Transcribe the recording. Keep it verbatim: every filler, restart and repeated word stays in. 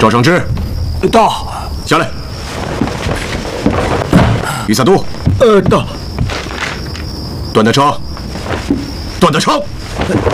赵尚志， 到。 下来。于三都， 呃，到。 段德成，段德成。